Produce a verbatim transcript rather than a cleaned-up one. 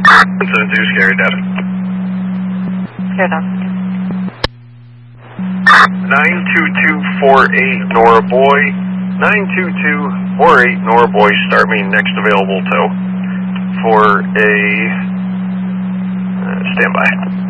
seven two, scary data. Here down. nine two two four eight Nora Boy. nine two two four eight Nora Boy, start me next available tow for a uh, standby.